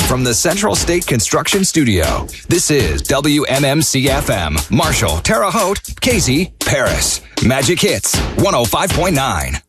from the Central State Construction Studio, this is WMMC-FM. Marshall, Terre Haute, Casey, Paris. Magic Hits, 105.9.